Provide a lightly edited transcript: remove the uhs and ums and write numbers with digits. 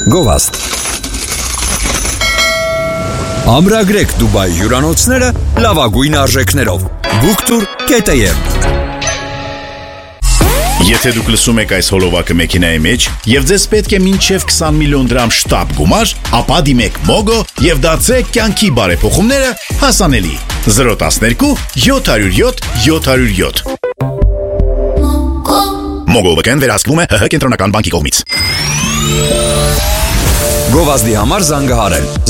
Գովաստ Ամրագրեք Դուբայի հյուրանոցները լավագույն արժեքներով Booktour.am Եթե դուք լսում եք այս հոլովակը մեքենայի մեջ եւ ձեզ պետք է մինչեւ 20 միլիոն դրամ շտապ գումար, ապա դիմեք Mogo եւ դարձրեք կյանքի բարեփոխումները հասանելի 012 707 707 Mogo վկան վերահսկվում է ՀՀ կենտրոնական բանկի կողմից Գովազդի համար զանգահարել